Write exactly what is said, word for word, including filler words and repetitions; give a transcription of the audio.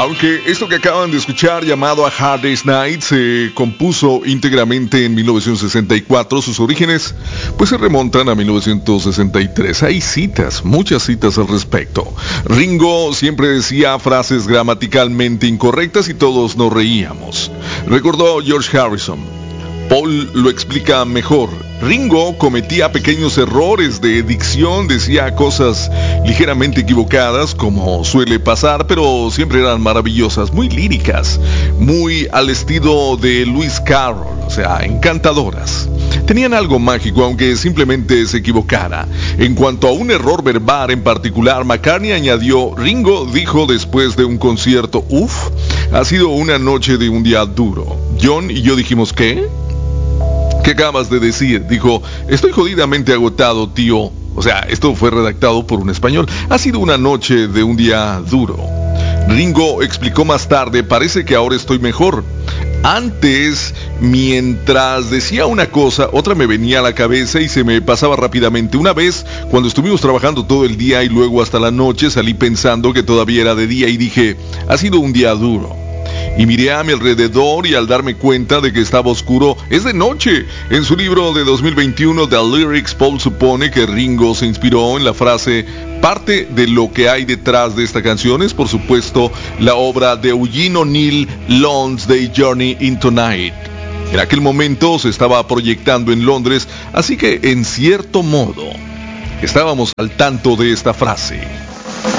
Aunque esto que acaban de escuchar, llamado A Hard Day's Night, se compuso íntegramente en mil novecientos sesenta y cuatro, sus orígenes pues se remontan a mil novecientos sesenta y tres. Hay citas, muchas citas al respecto. Ringo siempre decía frases gramaticalmente incorrectas y todos nos reíamos. Recordó George Harrison. Paul lo explica mejor. Ringo cometía pequeños errores de dicción, decía cosas ligeramente equivocadas, como suele pasar, pero siempre eran maravillosas, muy líricas, muy al estilo de Lewis Carroll, o sea, encantadoras. Tenían algo mágico, aunque simplemente se equivocara. En cuanto a un error verbal en particular, McCartney añadió: Ringo dijo después de un concierto, uff, ha sido una noche de un día duro. John y yo dijimos, ¿qué? ¿Qué acabas de decir? Dijo, estoy jodidamente agotado, tío. O sea, esto fue redactado por un español. Ha sido una noche de un día duro. Ringo explicó más tarde, parece que ahora estoy mejor. Antes, mientras decía una cosa, otra me venía a la cabeza y se me pasaba rápidamente. Una vez, cuando estuvimos trabajando todo el día y luego hasta la noche, salí pensando que todavía era de día y dije, ha sido un día duro. Y miré a mi alrededor y al darme cuenta de que estaba oscuro, es de noche. En su libro de dos mil veintiuno, The Lyrics, Paul supone que Ringo se inspiró en la frase: parte de lo que hay detrás de esta canción es, por supuesto, la obra de Eugene O'Neill, Long's Day Journey into Night. En aquel momento se estaba proyectando en Londres, así que en cierto modo estábamos al tanto de esta frase.